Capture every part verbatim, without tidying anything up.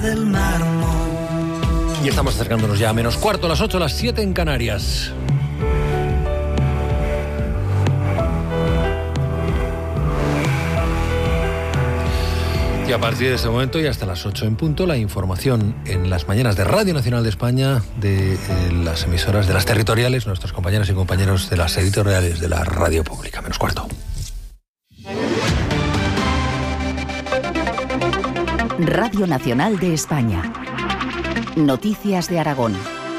del mármol. Y estamos acercándonos ya a menos cuarto, a las ocho, a las siete en Canarias. Y a partir de este momento y hasta las ocho en punto, la información en las mañanas de Radio Nacional de España, de eh, las emisoras, de las territoriales, nuestros compañeros y compañeros de las editoriales de la radio pública. Menos cuarto. Radio Nacional de España. Noticias de Aragón.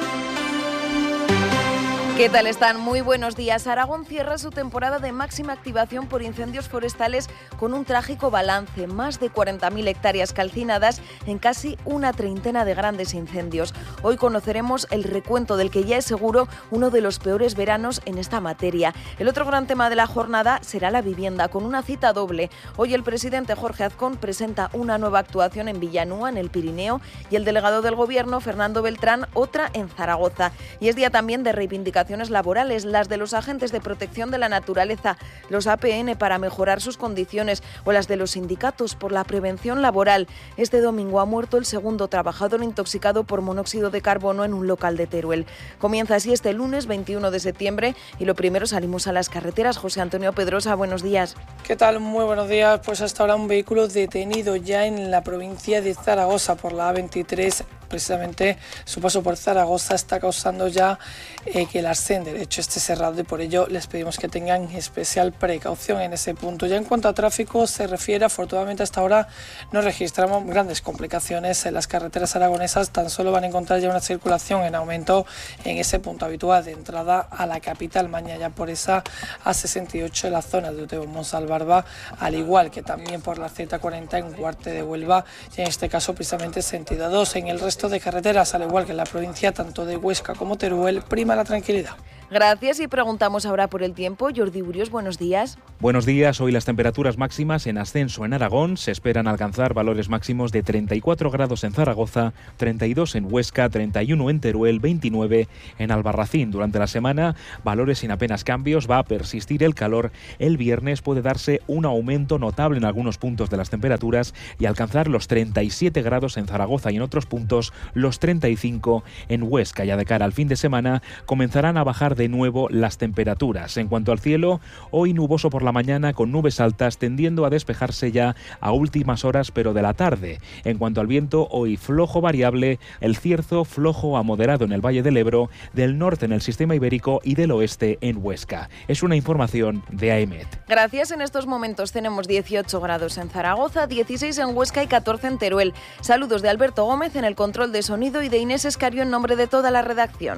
¿Qué tal están? Muy buenos días. Aragón cierra su temporada de máxima activación por incendios forestales con un trágico balance. Más de cuarenta mil hectáreas calcinadas en casi una treintena de grandes incendios. Hoy conoceremos el recuento del que ya es seguro uno de los peores veranos en esta materia. El otro gran tema de la jornada será la vivienda, con una cita doble. Hoy el presidente Jorge Azcón presenta una nueva actuación en Villanúa, en el Pirineo, y el delegado del Gobierno, Fernando Beltrán, otra en Zaragoza. Y es día también de reivindicación laborales, las de los agentes de protección de la naturaleza, los A P N para mejorar sus condiciones o las de los sindicatos por la prevención laboral. Este domingo ha muerto el segundo trabajador intoxicado por monóxido de carbono en un local de Teruel. Comienza así este lunes veintiuno de septiembre y lo primero salimos a las carreteras. José Antonio Pedrosa, buenos días. ¿Qué tal? Muy buenos días. Pues hasta ahora un vehículo detenido ya en la provincia de Zaragoza por la A veintitrés. Precisamente su paso por Zaragoza está causando ya eh, que el arcén derecho esté cerrado y por ello les pedimos que tengan especial precaución en ese punto. Ya en cuanto a tráfico se refiere, afortunadamente hasta ahora no registramos grandes complicaciones en las carreteras aragonesas, tan solo van a encontrar ya una circulación en aumento en ese punto habitual de entrada a la capital, mañana ya por esa A sesenta y ocho en la zona de Utebo Monsalvarba, al igual que también por la Z cuarenta en Huarte de Huelva y en este caso precisamente sentido dos. En el resto de carreteras, al igual que en la provincia tanto de Huesca como Teruel, prima la tranquilidad. Gracias y preguntamos ahora por el tiempo. Jordi Burios, buenos días. Buenos días. Hoy las temperaturas máximas en ascenso en Aragón. Se esperan alcanzar valores máximos de treinta y cuatro grados en Zaragoza, treinta y dos en Huesca, treinta y uno en Teruel, veintinueve en Albarracín. Durante la semana, valores sin apenas cambios. Va a persistir el calor. El viernes puede darse un aumento notable en algunos puntos de las temperaturas y alcanzar los treinta y siete grados en Zaragoza y en otros puntos los treinta y cinco en Huesca. Ya de cara al fin de semana comenzarán a bajar de de nuevo las temperaturas. En cuanto al cielo, hoy nuboso por la mañana con nubes altas tendiendo a despejarse ya a últimas horas pero de la tarde. En cuanto al viento, hoy flojo variable, el cierzo flojo a moderado en el Valle del Ebro, del norte en el sistema ibérico y del oeste en Huesca. Es una información de AEMET. Gracias. En estos momentos tenemos dieciocho grados en Zaragoza, dieciséis en Huesca y catorce en Teruel. Saludos de Alberto Gómez en el control de sonido y de Inés Escario en nombre de toda la redacción.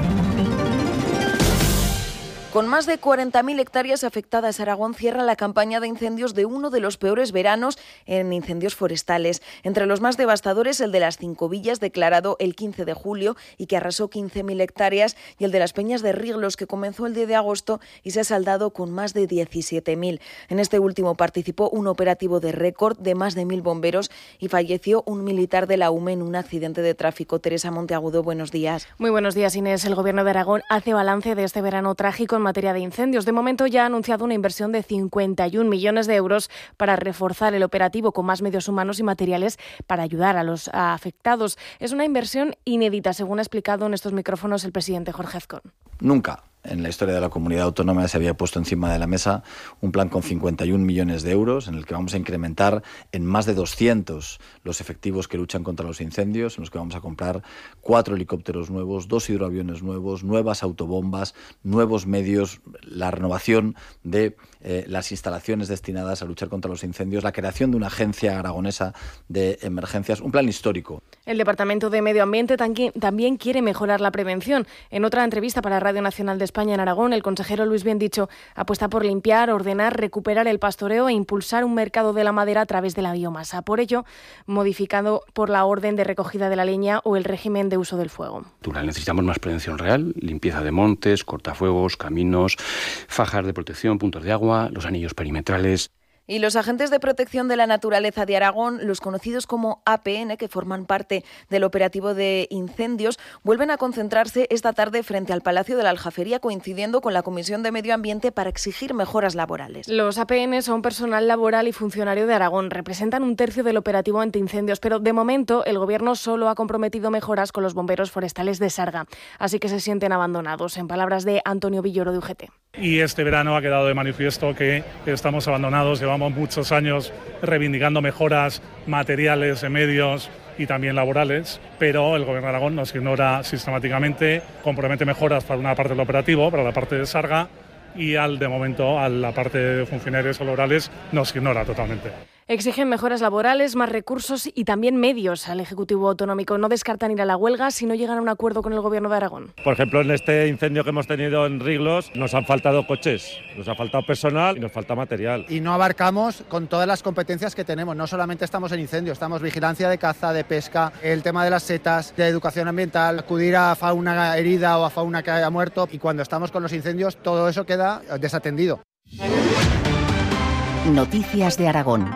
Con más de cuarenta mil hectáreas afectadas, Aragón cierra la campaña de incendios de uno de los peores veranos en incendios forestales. Entre los más devastadores, el de las Cinco Villas, declarado el quince de julio y que arrasó quince mil hectáreas, y el de las Peñas de Riglos, que comenzó el diez de agosto y se ha saldado con más de diecisiete mil. En este último participó un operativo de récord de más de mil bomberos y falleció un militar de la U M E en un accidente de tráfico. Teresa Monteagudo, buenos días. Muy buenos días, Inés. El Gobierno de Aragón hace balance de este verano trágico en materia de incendios. De momento ya ha anunciado una inversión de cincuenta y un millones de euros para reforzar el operativo con más medios humanos y materiales para ayudar a los afectados. Es una inversión inédita, según ha explicado en estos micrófonos el presidente Jorge Azcón. Nunca en la historia de la comunidad autónoma se había puesto encima de la mesa un plan con cincuenta y un millones de euros en el que vamos a incrementar en más de doscientos los efectivos que luchan contra los incendios, en los que vamos a comprar cuatro helicópteros nuevos, dos hidroaviones nuevos, nuevas autobombas, nuevos medios, la renovación de eh, las instalaciones destinadas a luchar contra los incendios, la creación de una agencia aragonesa de emergencias, un plan histórico. El Departamento de Medio Ambiente también quiere mejorar la prevención. En otra entrevista para Radio Nacional de España en Aragón, el consejero Luis Biendicho apuesta por limpiar, ordenar, recuperar el pastoreo e impulsar un mercado de la madera a través de la biomasa. Por ello, modificado por la orden de recogida de la leña o el régimen de uso del fuego. Necesitamos más prevención real, limpieza de montes, cortafuegos, caminos, fajas de protección, puntos de agua, los anillos perimetrales. Y los agentes de protección de la naturaleza de Aragón, los conocidos como A P N, que forman parte del operativo de incendios, vuelven a concentrarse esta tarde frente al Palacio de la Aljafería, coincidiendo con la Comisión de Medio Ambiente para exigir mejoras laborales. Los A P N son personal laboral y funcionario de Aragón. Representan un tercio del operativo antiincendios, pero de momento el Gobierno solo ha comprometido mejoras con los bomberos forestales de Sarga. Así que se sienten abandonados, en palabras de Antonio Villoro de U G T. Y este verano ha quedado de manifiesto que estamos abandonados. Llevamos muchos años reivindicando mejoras materiales, de medios y también laborales, pero el Gobierno de Aragón nos ignora sistemáticamente, compromete mejoras para una parte del operativo, para la parte de Sarga, y al de momento a la parte de funcionarios o laborales nos ignora totalmente. Exigen mejoras laborales, más recursos y también medios al Ejecutivo Autonómico. No descartan ir a la huelga si no llegan a un acuerdo con el Gobierno de Aragón. Por ejemplo, en este incendio que hemos tenido en Riglos nos han faltado coches, nos ha faltado personal y nos falta material. Y no abarcamos con todas las competencias que tenemos. No solamente estamos en incendios, estamos vigilancia de caza, de pesca, el tema de las setas, de educación ambiental, acudir a fauna herida o a fauna que haya muerto. Y cuando estamos con los incendios, todo eso queda desatendido. Noticias de Aragón.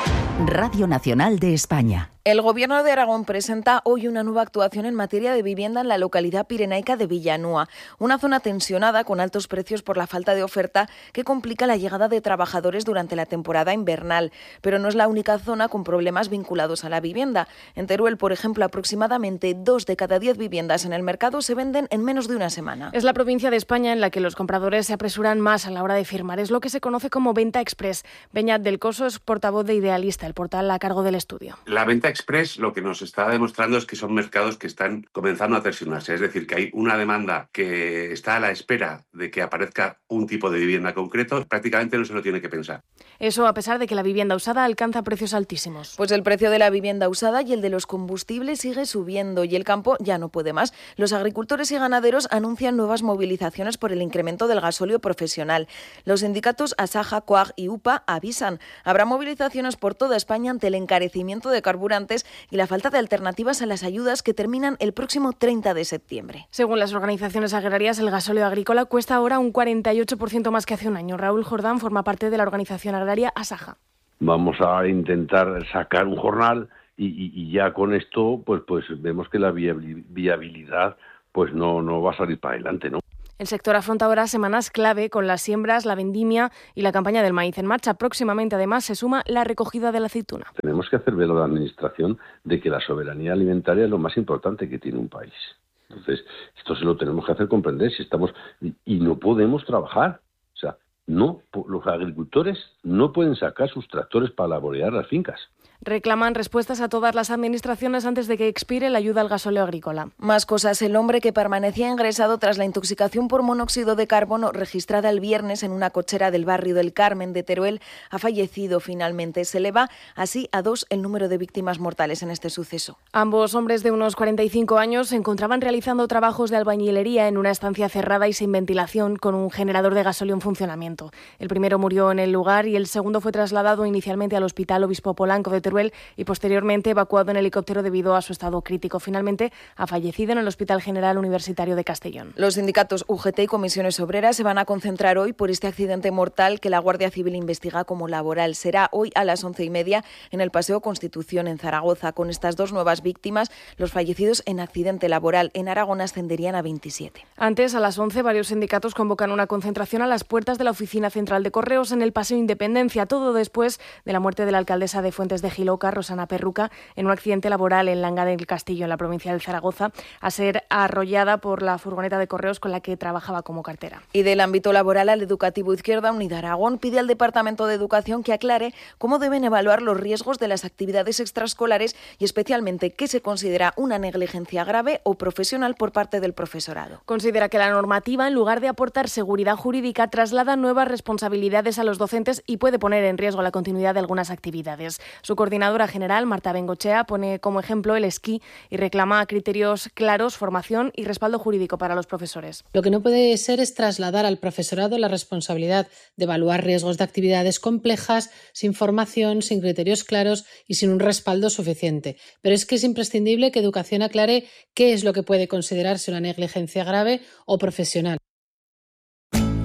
Radio Nacional de España. El Gobierno de Aragón presenta hoy una nueva actuación en materia de vivienda en la localidad pirenaica de Villanúa, una zona tensionada con altos precios por la falta de oferta que complica la llegada de trabajadores durante la temporada invernal. Pero no es la única zona con problemas vinculados a la vivienda. En Teruel, por ejemplo, aproximadamente dos de cada diez viviendas en el mercado se venden en menos de una semana. Es la provincia de España en la que los compradores se apresuran más a la hora de firmar. Es lo que se conoce como venta express. Beñat del Coso es portavoz de Idealista, el portal a cargo del estudio. La venta express lo que nos está demostrando es que son mercados que están comenzando a tensionarse, es decir, que hay una demanda que está a la espera de que aparezca un tipo de vivienda concreto, prácticamente no se lo tiene que pensar. Eso a pesar de que la vivienda usada alcanza precios altísimos. Pues el precio de la vivienda usada y el de los combustibles sigue subiendo y el campo ya no puede más. Los agricultores y ganaderos anuncian nuevas movilizaciones por el incremento del gasóleo profesional. Los sindicatos Asaja, Coag y U P A avisan. Habrá movilizaciones por toda España ante el encarecimiento de carburantes y la falta de alternativas a las ayudas que terminan el próximo treinta de septiembre. Según las organizaciones agrarias, el gasóleo agrícola cuesta ahora un cuarenta y ocho por ciento más que hace un año. Raúl Jordán forma parte de la organización agraria Asaja. Vamos a intentar sacar un jornal y, y, y ya con esto pues pues vemos que la viabilidad pues no, no va a salir para adelante, ¿no? El sector afronta ahora semanas clave con las siembras, la vendimia y la campaña del maíz en marcha. Próximamente, además, se suma la recogida de la aceituna. Tenemos que hacer ver a la Administración de que la soberanía alimentaria es lo más importante que tiene un país. Entonces, esto se lo tenemos que hacer comprender si estamos y no podemos trabajar. O sea, no, los agricultores no pueden sacar sus tractores para laborear las fincas. Reclaman respuestas a todas las administraciones antes de que expire la ayuda al gasóleo agrícola. Más cosas. El hombre que permanecía ingresado tras la intoxicación por monóxido de carbono registrada el viernes en una cochera del barrio del Carmen de Teruel ha fallecido finalmente. Se eleva así a dos el número de víctimas mortales en este suceso. Ambos hombres de unos cuarenta y cinco años se encontraban realizando trabajos de albañilería en una estancia cerrada y sin ventilación con un generador de gasóleo en funcionamiento. El primero murió en el lugar y el segundo fue trasladado inicialmente al Hospital Obispo Polanco de Teruel y posteriormente evacuado en helicóptero debido a su estado crítico. Finalmente ha fallecido en el Hospital General Universitario de Castellón. Los sindicatos U G T y Comisiones Obreras se van a concentrar hoy por este accidente mortal que la Guardia Civil investiga como laboral. Será hoy a las once y media en el Paseo Constitución en Zaragoza. Con estas dos nuevas víctimas, los fallecidos en accidente laboral en Aragón ascenderían a veintisiete. Antes, a las once, varios sindicatos convocan una concentración a las puertas de la Oficina Central de Correos en el Paseo Independencia. Todo después de la muerte de la alcaldesa de Fuentes de Giloca, Rosana Perruca, en un accidente laboral en Langa del Castillo, en la provincia de Zaragoza, a ser arrollada por la furgoneta de correos con la que trabajaba como cartera. Y del ámbito laboral al educativo, Izquierda Unida Aragón pide al Departamento de Educación que aclare cómo deben evaluar los riesgos de las actividades extraescolares y especialmente qué se considera una negligencia grave o profesional por parte del profesorado. Considera que la normativa, en lugar de aportar seguridad jurídica, traslada nuevas responsabilidades a los docentes y puede poner en riesgo la continuidad de algunas actividades. Su coordinadora general, Marta Bengochea, pone como ejemplo el esquí y reclama criterios claros, formación y respaldo jurídico para los profesores. Lo que no puede ser es trasladar al profesorado la responsabilidad de evaluar riesgos de actividades complejas, sin formación, sin criterios claros y sin un respaldo suficiente. Pero es que es imprescindible que Educación aclare qué es lo que puede considerarse una negligencia grave o profesional.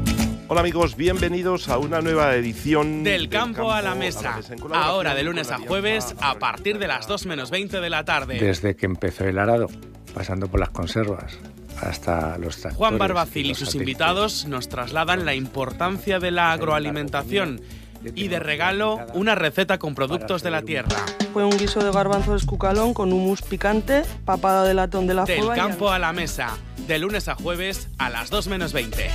Hola amigos, bienvenidos a una nueva edición del Campo a la Mesa. Ahora de lunes a jueves a partir de las dos menos veinte de la tarde. Desde que empezó el arado, pasando por las conservas, hasta los tractores. Juan Barbacil y, y sus aceites. invitados nos trasladan la importancia de la agroalimentación y de regalo una receta con productos de la tierra. Fue un guiso de garbanzo de escucalón con hummus picante, papada de latón de la Del Fueva. Campo a la Mesa, de lunes a jueves a las dos menos veinte.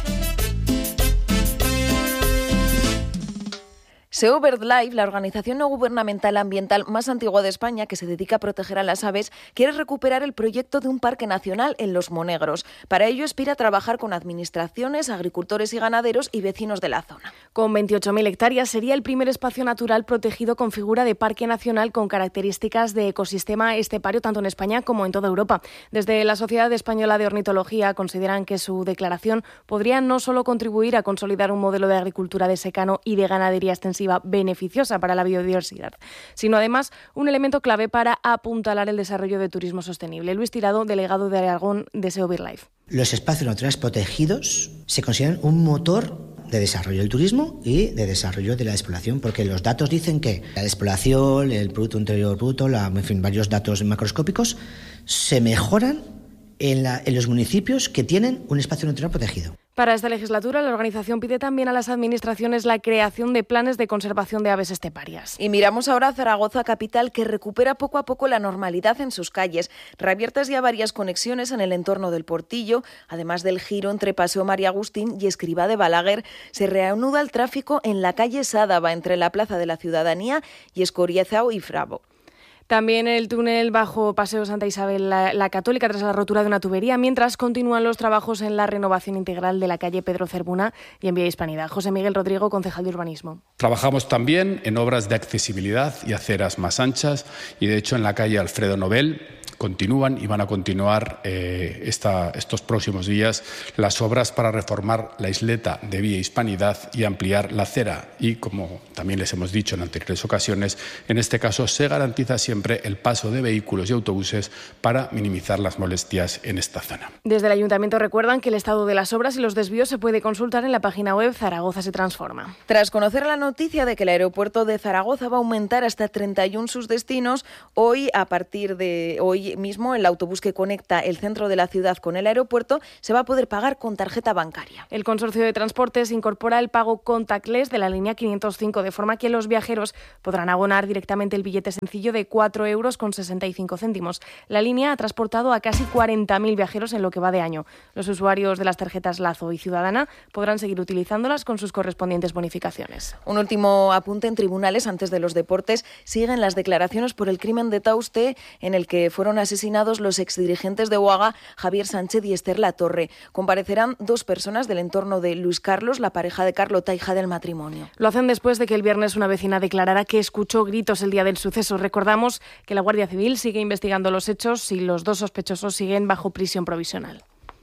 SEO BirdLife, la organización no gubernamental ambiental más antigua de España que se dedica a proteger a las aves, quiere recuperar el proyecto de un parque nacional en Los Monegros. Para ello aspira a trabajar con administraciones, agricultores y ganaderos y vecinos de la zona. Con veintiocho mil hectáreas sería el primer espacio natural protegido con figura de parque nacional con características de ecosistema estepario tanto en España como en toda Europa. Desde la Sociedad Española de Ornitología consideran que su declaración podría no solo contribuir a consolidar un modelo de agricultura de secano y de ganadería extensiva beneficiosa para la biodiversidad, sino además un elemento clave para apuntalar el desarrollo de turismo sostenible. Luis Tirado, delegado de Aragón de SEO BirdLife. Los espacios naturales protegidos se consideran un motor de desarrollo del turismo y de desarrollo de la exploración, porque los datos dicen que la exploración, el Producto Interior Bruto, la, en fin, varios datos macroscópicos se mejoran en, la, en los municipios que tienen un espacio natural protegido. Para esta legislatura, la organización pide también a las administraciones la creación de planes de conservación de aves esteparias. Y miramos ahora a Zaragoza capital, que recupera poco a poco la normalidad en sus calles. Reabiertas ya varias conexiones en el entorno del Portillo, además del giro entre Paseo María Agustín y Escrivá de Balaguer. Se reanuda el tráfico en la calle Sádava, entre la Plaza de la Ciudadanía y Escoriezao y Fravo. También el túnel bajo Paseo Santa Isabel la, la Católica tras la rotura de una tubería, mientras continúan los trabajos en la renovación integral de la calle Pedro Cervuna y en Vía Hispanidad. José Miguel Rodrigo, concejal de Urbanismo. Trabajamos también en obras de accesibilidad y aceras más anchas y, de hecho, en la calle Alfredo Nobel continúan y van a continuar eh, esta, estos próximos días las obras para reformar la isleta de Vía Hispanidad y ampliar la acera. Y, como también les hemos dicho en anteriores ocasiones, en este caso se garantiza siempre el paso de vehículos y autobuses para minimizar las molestias en esta zona. Desde el Ayuntamiento recuerdan que el estado de las obras y los desvíos se puede consultar en la página web Zaragoza se transforma. Tras conocer la noticia de que el aeropuerto de Zaragoza va a aumentar hasta treinta y uno sus destinos, hoy, a partir de hoy mismo, el autobús que conecta el centro de la ciudad con el aeropuerto se va a poder pagar con tarjeta bancaria. El Consorcio de Transportes incorpora el pago contactless de la línea quinientos cinco, de forma que los viajeros podrán abonar directamente el billete sencillo de cuatro euros con sesenta y cinco céntimos. La línea ha transportado a casi cuarenta mil viajeros en lo que va de año. Los usuarios de las tarjetas Lazo y Ciudadana podrán seguir utilizándolas con sus correspondientes bonificaciones. Un último apunte: en tribunales, antes de los deportes, siguen las declaraciones por el crimen de Tauste, en el que fueron asesinados los exdirigentes de Uaga, Javier Sánchez y Esther Latorre. Comparecerán dos personas del entorno de Luis Carlos, la pareja de Carlota, hija del matrimonio. Lo hacen después de que el viernes una vecina declarara que escuchó gritos el día del suceso. Recordamos que la Guardia Civil sigue investigando los hechos y los dos sospechosos siguen bajo prisión provisional.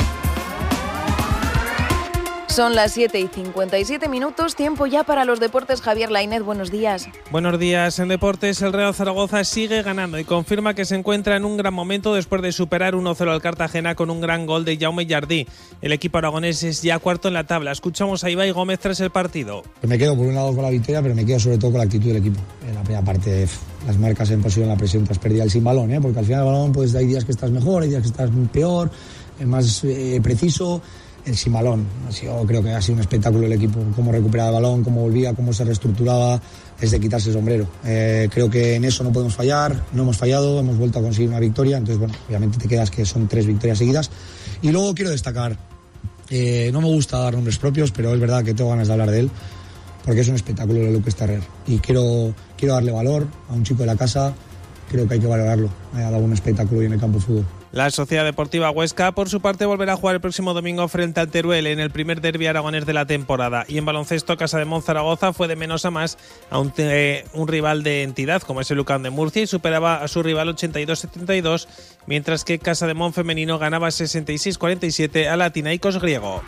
Son las siete y cincuenta y siete minutos, tiempo ya para los deportes. Javier Lainez, buenos días. Buenos días. En deportes, el Real Zaragoza sigue ganando y confirma que se encuentra en un gran momento después de superar uno cero al Cartagena con un gran gol de Jaume Jardí. El equipo aragonés es ya cuarto en la tabla. Escuchamos a Ibai Gómez tras el partido. Me quedo por un lado con la victoria, pero me quedo sobre todo con la actitud del equipo. En la primera parte, las marcas en posesión, la presión, te has perdido el sin balón, ¿eh? Porque al final el balón, pues hay días que estás mejor, hay días que estás peor, más eh, preciso. El sin balón, yo creo que ha sido un espectáculo el equipo, cómo recuperaba el balón, cómo volvía, cómo se reestructuraba, es de quitarse el sombrero. Eh, creo que en eso no podemos fallar, no hemos fallado, hemos vuelto a conseguir una victoria, entonces bueno, obviamente te quedas que son tres victorias seguidas. Y luego quiero destacar, eh, no me gusta dar nombres propios, pero es verdad que tengo ganas de hablar de él, porque es un espectáculo de Lucas Terrer. Y quiero, quiero darle valor a un chico de la casa, creo que hay que valorarlo, ha dado un espectáculo y en el campo de fútbol. La Sociedad Deportiva Huesca, por su parte, volverá a jugar el próximo domingo frente al Teruel en el primer derbi aragonés de la temporada. Y en baloncesto, Casa de Mon Zaragoza fue de menos a más a un, eh, un rival de entidad como es el Lucan de Murcia y superaba a su rival ochenta y dos setenta y dos, mientras que Casa de Mon femenino ganaba sesenta y seis cuarenta y siete a Latinaicos griego.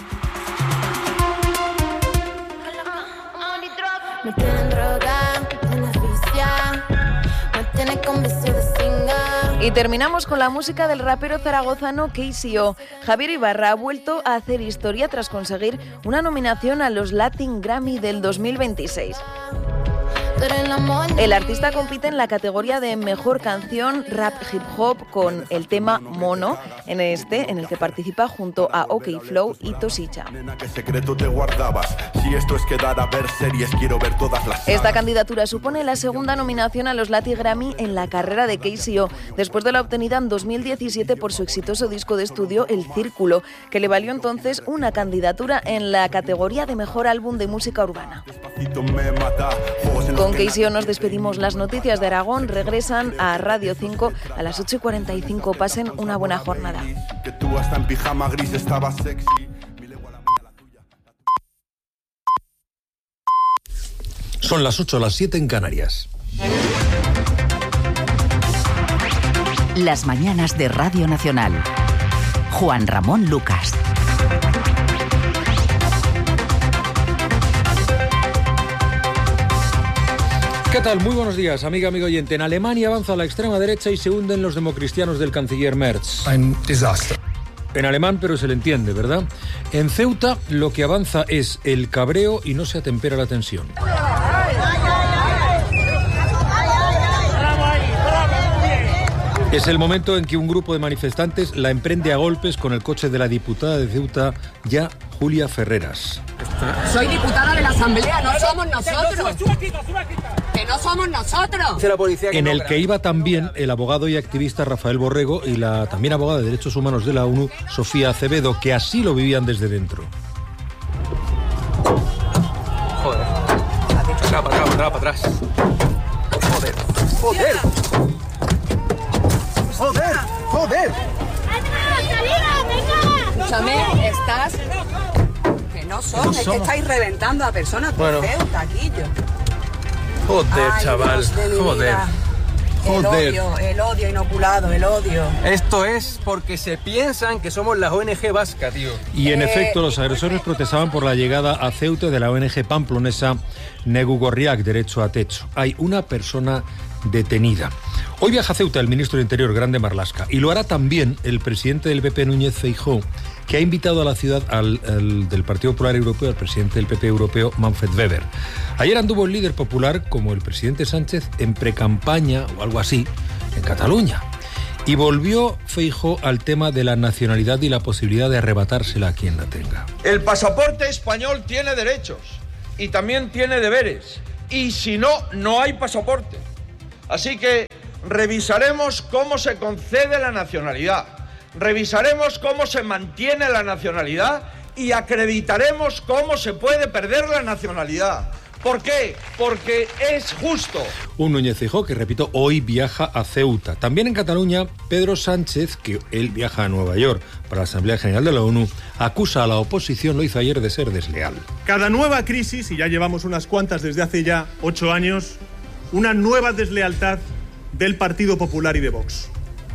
Me tienen droga, me tienen asfixia, me tienen con vicio de singa. Y terminamos con la música del rapero zaragozano K C O. Javier Ibarra ha vuelto a hacer historia tras conseguir una nominación a los Latin Grammy del dos mil veintiséis. El artista compite en la categoría de Mejor Canción Rap Hip Hop con el tema Mono, en este en el que participa junto a OK Flow y Tosicha. Esta candidatura supone la segunda nominación a los Latin Grammy en la carrera de K C O, después de la obtenida en dos mil diecisiete por su exitoso disco de estudio El Círculo, que le valió entonces una candidatura en la categoría de Mejor Álbum de Música Urbana. Con K C O nos despedimos. Las noticias de Aragón regresan a Radio cinco a las ocho y cuarenta y cinco. Pasen una buena jornada. Que tú hasta en pijama gris estabas sexy. Son las ocho, las siete en Canarias. Las mañanas de Radio Nacional. Juan Ramón Lucas. ¿Qué tal? Muy buenos días, amiga, amigo oyente. En Alemania avanza la extrema derecha y se hunden los democristianos del canciller Merz. Un desastre. En alemán, pero se le entiende, ¿verdad? En Ceuta lo que avanza es el cabreo y no se atempera la tensión. Es el momento en que un grupo de manifestantes la emprende a golpes con el coche de la diputada de Ceuta, ya Julia Ferreras. Soy diputada de la Asamblea, no somos nosotros. Que no somos nosotros. En el que iba también el abogado y activista Rafael Borrego y la también abogada de Derechos Humanos de la ONU, Sofía Acevedo, que así lo vivían desde dentro. Joder. Has dicho acá, para acá, para acá, para atrás. Joder. Joder. Joder. Joder. Escúchame, estás... Que no son, no es somos. Que estáis reventando a personas por bueno. Ceuta, Taquillo. Joder, ay, chaval, joder. Joder. El odio, el odio inoculado, el odio. Esto es porque se piensan que somos la O N G vasca, tío. Y en eh, efecto, los agresores protestaban por la llegada a Ceuta de la O N G pamplonesa Negu Gorriak, Derecho a Techo. Hay una persona detenida. Hoy viaja a Ceuta el ministro de Interior, Grande Marlaska, y lo hará también el presidente del P P, Núñez Feijóo, que ha invitado a la ciudad al, al del Partido Popular Europeo, al presidente del P P europeo, Manfred Weber. Ayer anduvo el líder popular, como el presidente Sánchez, en precampaña o algo así, en Cataluña. Y volvió Feijóo al tema de la nacionalidad y la posibilidad de arrebatársela a quien la tenga. El pasaporte español tiene derechos y también tiene deberes. Y si no, no hay pasaporte. Así que revisaremos cómo se concede la nacionalidad. Revisaremos cómo se mantiene la nacionalidad y acreditaremos cómo se puede perder la nacionalidad. ¿Por qué? Porque es justo. Un Núñez Feijóo que, repito, hoy viaja a Ceuta. También en Cataluña, Pedro Sánchez, que él viaja a Nueva York para la Asamblea General de la ONU, acusa a la oposición, lo hizo ayer, de ser desleal. Cada nueva crisis, y ya llevamos unas cuantas desde hace ya ocho años, una nueva deslealtad del Partido Popular y de Vox.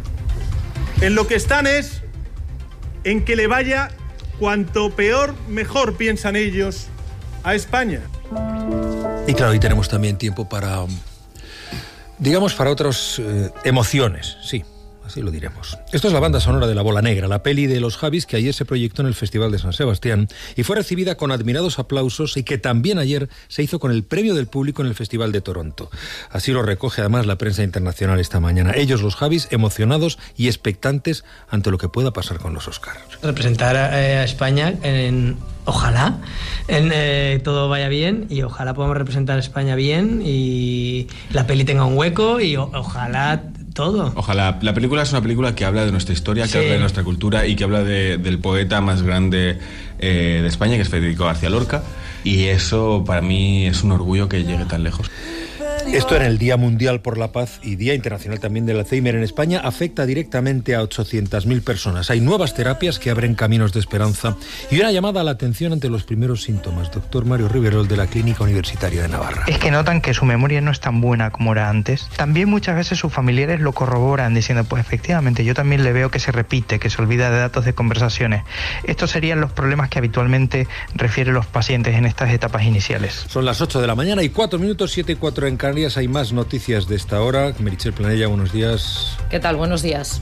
En lo que están es en que le vaya cuanto peor, mejor, piensan ellos, a España. Y claro, hoy tenemos también tiempo para, digamos, para otras eh, emociones, sí. Así lo diremos. Esto es la banda sonora de La Bola Negra, la peli de los Javis que ayer se proyectó en el Festival de San Sebastián y fue recibida con admirados aplausos y que también ayer se hizo con el premio del público en el Festival de Toronto. Así lo recoge además la prensa internacional esta mañana. Ellos, los Javis, emocionados y expectantes ante lo que pueda pasar con los Oscars. Representar a España en... Ojalá en, eh, todo vaya bien y ojalá podamos representar a España bien y la peli tenga un hueco y o, ojalá todo. Ojalá. La película es una película que habla de nuestra historia, que sí. habla de nuestra cultura y que habla de, del poeta más grande eh, de España, que es Federico García Lorca, y eso para mí es un orgullo que llegue tan lejos. Esto en el Día Mundial por la Paz y Día Internacional también del Alzheimer en España afecta directamente a ochocientas mil personas. Hay nuevas terapias que abren caminos de esperanza y una llamada a la atención ante los primeros síntomas. Doctor Mario Riverol, de la Clínica Universitaria de Navarra. Es que notan que su memoria no es tan buena como era antes. También muchas veces sus familiares lo corroboran diciendo, pues efectivamente, yo también le veo que se repite, que se olvida de datos de conversaciones. Estos serían los problemas que habitualmente refieren los pacientes en estas etapas iniciales. Son las ocho de la mañana y cuatro minutos, siete y cuatro en Canarias. Canarias hay más noticias de esta hora. Meritxell Planella, buenos días. ¿Qué tal? Buenos días.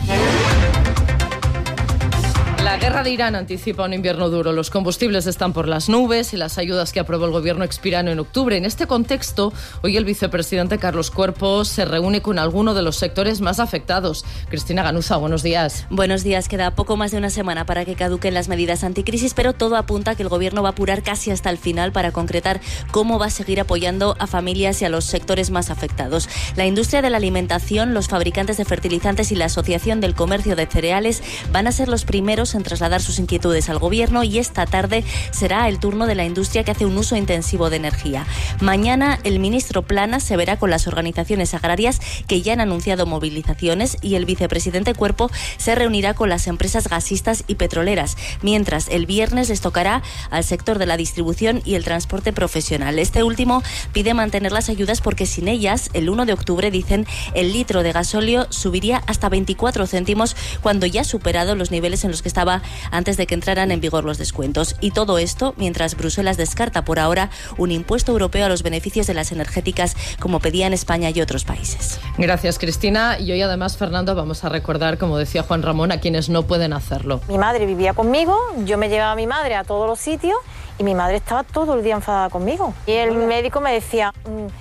La guerra de Irán anticipa un invierno duro. Los combustibles están por las nubes y las ayudas que aprobó el gobierno expiran en octubre. En este contexto, hoy el vicepresidente Carlos Cuerpo se reúne con alguno de los sectores más afectados. Cristina Ganuza, buenos días. Buenos días. Queda poco más de una semana para que caduquen las medidas anticrisis, pero todo apunta a que el gobierno va a apurar casi hasta el final para concretar cómo va a seguir apoyando a familias y a los sectores más afectados. La industria de la alimentación, los fabricantes de fertilizantes y la Asociación del Comercio de Cereales van a ser los primeros en trasladar sus inquietudes al gobierno, y esta tarde será el turno de la industria, que hace un uso intensivo de energía. Mañana el ministro Planas se verá con las organizaciones agrarias, que ya han anunciado movilizaciones, y el vicepresidente Cuerpo se reunirá con las empresas gasistas y petroleras, mientras el viernes les tocará al sector de la distribución y el transporte profesional. Este último pide mantener las ayudas porque sin ellas, el uno de octubre, dicen, el litro de gasóleo subiría hasta veinticuatro céntimos, cuando ya ha superado los niveles en los que estaba antes de que entraran en vigor los descuentos. Y todo esto mientras Bruselas descarta por ahora un impuesto europeo a los beneficios de las energéticas, como pedían España y otros países. Gracias, Cristina. Y hoy además, Fernando, vamos a recordar, como decía Juan Ramón, a quienes no pueden hacerlo. Mi madre vivía conmigo, yo me llevaba a mi madre a todos los sitios y mi madre estaba todo el día enfadada conmigo. Y el médico me decía,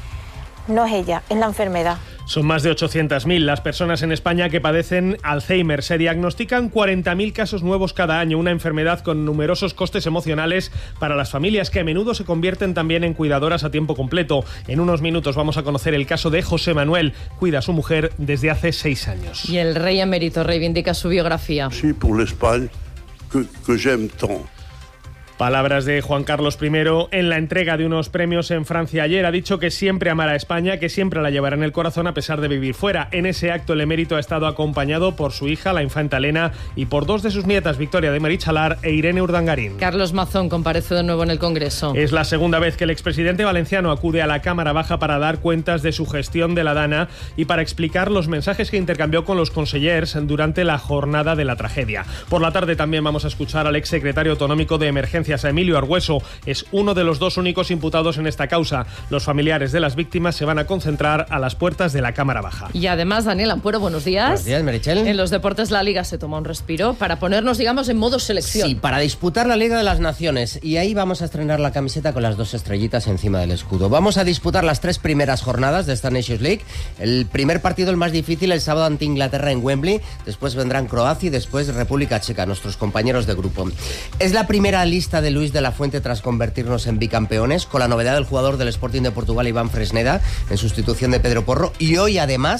no es ella, es la enfermedad. Son más de ochocientas mil las personas en España que padecen Alzheimer. Se diagnostican cuarenta mil casos nuevos cada año, una enfermedad con numerosos costes emocionales para las familias, que a menudo se convierten también en cuidadoras a tiempo completo. En unos minutos vamos a conocer el caso de José Manuel. Cuida a su mujer desde hace seis años. Y el rey emérito reivindica su biografía. Sí, por l'Espagne que, que j'aime tant. Palabras de Juan Carlos primero en la entrega de unos premios en Francia ayer. Ha dicho que siempre amará a España, que siempre la llevará en el corazón a pesar de vivir fuera. En ese acto el emérito ha estado acompañado por su hija, la infanta Elena, y por dos de sus nietas, Victoria de Marichalar e Irene Urdangarín. Carlos Mazón comparece de nuevo en el Congreso. Es la segunda vez que el expresidente valenciano acude a la Cámara Baja para dar cuentas de su gestión de la Dana y para explicar los mensajes que intercambió con los consellers durante la jornada de la tragedia. Por la tarde también vamos a escuchar al exsecretario autonómico de Emergencias, a Emilio Argüeso. Es uno de los dos únicos imputados en esta causa. Los familiares de las víctimas se van a concentrar a las puertas de la Cámara Baja. Y además, Daniel Ampuero, buenos días. Buenos días, Meritxell. En los deportes, la Liga se toma un respiro para ponernos, digamos, en modo selección. Sí, para disputar la Liga de las Naciones. Y ahí vamos a estrenar la camiseta con las dos estrellitas encima del escudo. Vamos a disputar las tres primeras jornadas de esta Nations League. El primer partido, el más difícil, el sábado ante Inglaterra en Wembley. Después vendrán Croacia y después República Checa, nuestros compañeros de grupo. Es la primera lista de Luis de la Fuente tras convertirnos en bicampeones, con la novedad del jugador del Sporting de Portugal, Iván Fresneda, en sustitución de Pedro Porro. Y hoy, además,